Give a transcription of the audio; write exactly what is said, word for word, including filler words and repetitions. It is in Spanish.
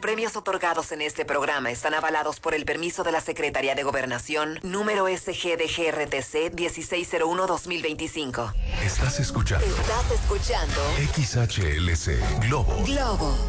premios otorgados en este programa están avalados por el permiso de la Secretaría de Gobernación, número S G D G R T C dieciséis cero uno dos mil veinticinco. Estás escuchando. Estás escuchando X H L C Globo. Globo.